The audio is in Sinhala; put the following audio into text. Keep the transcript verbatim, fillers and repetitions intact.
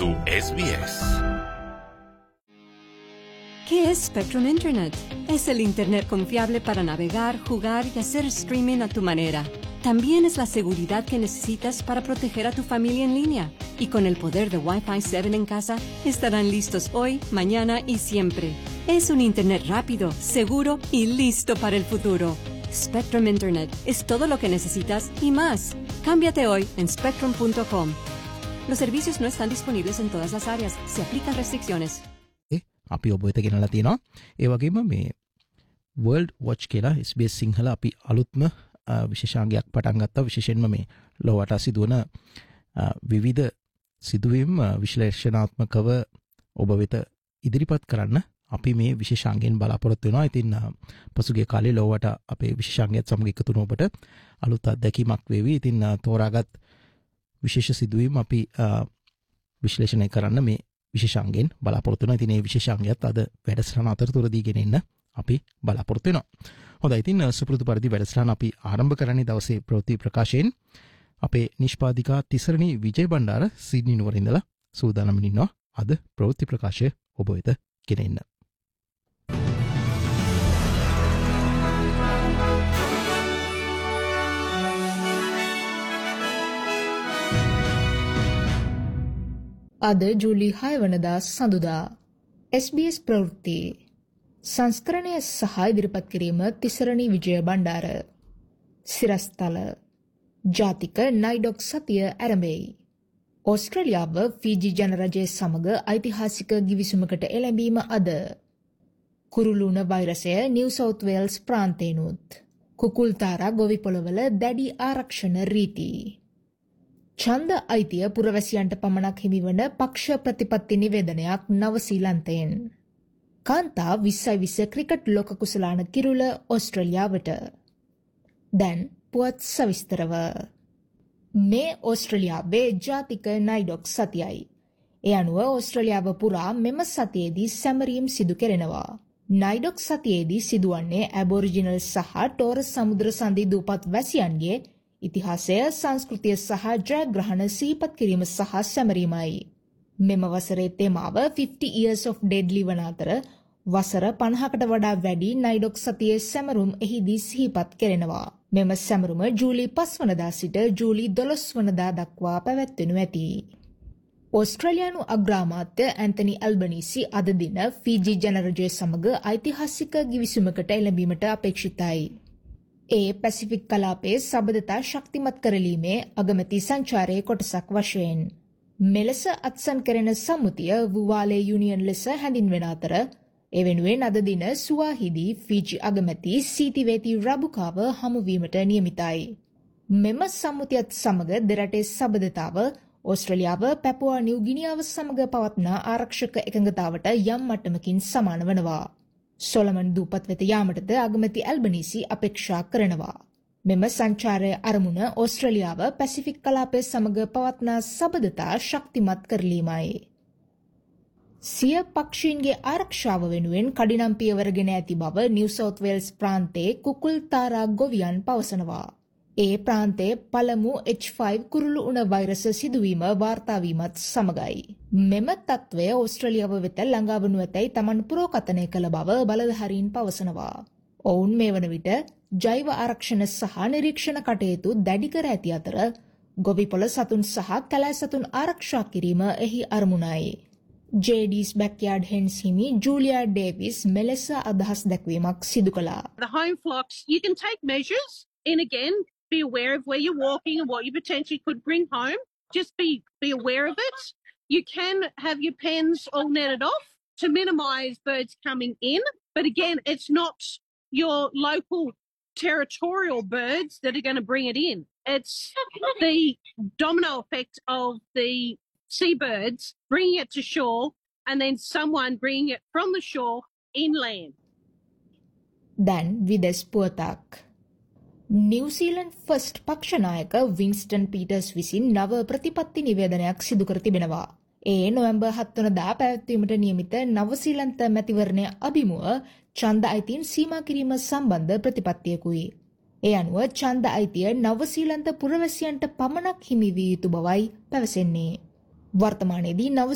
su S B S. ¿Qué es Spectrum Internet? Es el Internet confiable para navegar, jugar y hacer streaming a tu manera. También es la seguridad que necesitas para proteger a tu familia en línea. Y con el poder de Wi-Fi siete en casa, estarán listos hoy, mañana y siempre. Es un Internet rápido, seguro y listo para el futuro. Spectrum Internet es todo lo que necesitas y más. Cámbiate hoy en spectrum punto com. Los servicios no están disponibles en todas las áreas. Se aplican restricciones. අපි ඔබ වෙත ගෙනලා තියෙනවා. ඒ වගේම මේ World Watch කියලා S B S සිංහල අපි අලුත්ම විශේෂාංගයක් පටන් ගත්තා. විශේෂයෙන්ම මේ ලෝවට සිදුවන විවිධ සිදුවීම් විශ්ලේෂණාත්මකව ඔබ වෙත ඉදිරිපත් කරන්න අපි මේ විශේෂාංගයෙන් බලාපොරොත්තු වෙනවා. ඉතින් පසුගිය කාලේ ලෝවට අපේ විශේෂාංගයත් සමග එකතු වුණ ඔබට අලුත් අත්දැකීමක් වේවි. ඉතින් තෝරාගත් විශේෂ සිදුවීම් අපි විශ්ලේෂණය කරන්න මේ විශේෂාංගයෙන් බලාපොරොත්තු වෙනවා. ඉතින් මේ විශේෂාංගයත් අද වැඩසටහන අතරතුරදී ගෙන එන්න අපි බලාපොරොත්තු වෙනවා. හොඳයි. ඉතින් සුපුරුදු පරිදි වැඩසටහන අපි ආරම්භ කරන්නේ දවසේ ප්‍රවෘත්ති ප්‍රකාශයෙන්. අපේ නිෂ්පාදිකා තිසරණී විජය බණ්ඩාර සිඩ්නි නුවර ඉඳලා සූදානම් ඉන්නවා අද ප්‍රවෘත්ති ප්‍රකාශය ඔබ වෙත ගෙන එන්න. අද ජූලි හය වනදා සඳුදා S B S ප්‍රවෘත්ති සංස්කරණය සහ ඉදිරිපත් කිරීම තිසරණී විජය බණ්ඩාර. සිරස්තල ජාතික නයිඩොක් සතිය ආරම්භයි. ඕස්ට්‍රේලියාව ෆීජි ජනරජය සමග ඓතිහාසික ගිවිසුමකට එළඹීම අද. කුරුළුණ වෛරසය නිව් සවුත් වේල්ස් ප්‍රාන්තේනුත්. කුකුල්තාරා ගොවිපොළවල දැඩි ආරක්ෂණ රීති. ඡන්ද අයිතිය පුරවැසියන්ට පමණක් හිමිවන පක්ෂ ප්‍රතිපත්ති නිවේදනයක් නවසීලන්තයෙන්. කාන්තා විස්සයි විස්ස ක්‍රිකට් ලෝක කුසලාන කිරුළ ඕස්ට්‍රේලියාවට. දැන් පුවත් සවිස්තරව. මේ ඕස්ට්‍රේලියාවේ ජාතික නයිඩොක් සතියයි. ඒ අනුව ඕස්ට්‍රේලියාව පුරා මෙම සතියේදී සැමරීම් සිදු කෙරෙනවා. නයිඩොක් සතියේදී සිදුවන්නේ ඇබෝරිජිනල් සහ ටෝරස් සමුද්‍ර සන්ධි දූපත් වැසියන්ගේ ඉතිහාසය, සංස්කෘතිය සහ ජයග්‍රහණ සිහිපත් කිරීම සහ සැමරීමයි. මෙම වසරේ තේමාව fifty years of deadly වන අතර වසර පනහකට වඩා වැඩි නයිඩොක් සතියේ සැමරුම් එහිදී සිහිපත් කෙරෙනවා. මෙම සැමරුම ජූලි පහ වනදා සිට ජූලි දොළොස් වනදා දක්වා පැවැත්වෙනු ඇති. ඕස්ට්‍රේලියානු අග්‍රාමාත්‍ය ඇන්තනි ඇල්බනීසි අද දින ෆීජි ජනරජය සමග ඓතිහාසික ගිවිසුමකට එළඹීමට අපේක්ෂිතයි. ඒ පැසිෆික් කලාපයේ සබඳතා ශක්තිමත් කරලීමේ අගමැති සංචාරයේ කොටසක් වශයෙන්. මෙලෙස අත්සන් කරන සම්මුතිය වුවාලේ යුනියන් ලෙස හැඳින්වෙන අතර ඒ වෙනුවෙන් අද දින සුවාහිදී ෆීජි අගමැති සීතිවේති රබුකාව හමුවීමට නියමිතයි. මෙම සම්මුතියත් සමග දෙරටේ සබඳතාව ඕස්ට්‍රේලියාව පැපුවා නිව් ගිනියාව සමග පවත්නා ආරක්ෂක එකඟතාවට යම් මට්ටමකින් සමාන වනවා. සොලමන් දූපත් වෙත යාමටද අගමැති ඇල්බනීසි අපේක්ෂා කරනවා. මෙම සංචාරය අරමුණ ඕස්ට්‍රේලියාව පැසිෆික් කලාපය සමග පවත්නා සබඳතා ශක්තිමත් කරලීමයි. සිය පක්ෂීන්ගේ ආරක්ෂාව වෙනුවෙන් කඩිනම් පියවරගෙන ඇති බව නිව් සවුත් වේල්ස් ප්‍රාන්තයේ කුකුල්තාරා ගොවියන් පවසනවා. ඒ ප්‍රාන්තයේ පළමු H five කුරුළු උණ වෛරස සිදුවීම වාර්තා වීමත් සමගයි. මෙම තත්ත්වය ඕස්ට්‍රේලියාව වෙත ළඟා වනු ඇතැයි තමන් පුරෝකථනය කළ බව බලධාරීන් පවසනවා. ඔවුන් මේ වන විට ජෛව ආරක්ෂණ සහ නිරීක්ෂණ කටයුතු දැඩි කර ඇති අතර ගොවිපොළ සතුන් සහ කැලෑ සතුන් ආරක්ෂා කිරීම එහි අරමුණයි. J D's Backyard Hens හිමි ජූලියා ඩේවිස් මෙලෙස අදහස් දැක්වීමක් සිදු කළා. The home flocks, you can take measures and again be aware of where you're walking and what you potentially could bring home. Just be be aware of it. You can have your pens all netted off to minimise birds coming in. But again, it's not your local territorial birds that are going to bring it in. It's the domino effect of the seabirds bringing it to shore and then someone bringing it from the shore inland. Then විදෙස් පුවතක්. නිව්සීලන්ඩ් ෆස්ට් පක්ෂ නායක වින්ස්ටන් පීටර්ස් විසින් නව ප්‍රතිපත්ති නිවේදනයක් සිදු කර තිබෙනවා. ඒ නොවැම්බර් හත වනදා පැවැත්වීමට නියමිත නවසීලන්ත මැතිවරණය අභිමුව ඡන්ද අයිතීන් සීමා කිරීම සම්බන්ධ ප්‍රතිපත්තියකුයි. ඒ අනුව ඡන්ද අයිතිය නවසීලන්ත පුරවැසියන්ට පමණක් හිමි විය යුතු බවයි පැවසෙන්නේ. වර්තමානයේදී නව